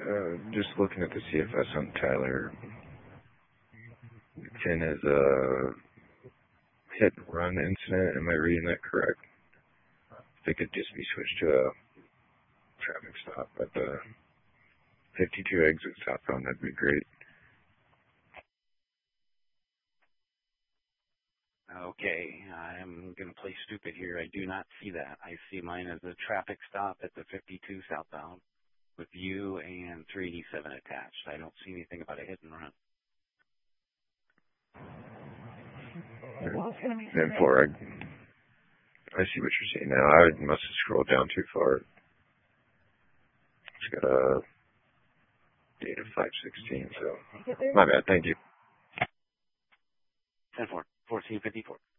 Just looking at the CFS on Tyler. 10 is a hit and run incident. Am I reading that correct? If it could just be switched to a traffic stop at the 52 exit southbound, that'd be great. Okay, I'm going to play stupid here. I do not see that. I see mine as a traffic stop at the 52 southbound with you and 387 attached. I don't see anything about a hit and run. And 4, I see what you're saying now. I must have scrolled down too far. It's got a date of 5/16, so my bad. Thank you. 10-4, 1454.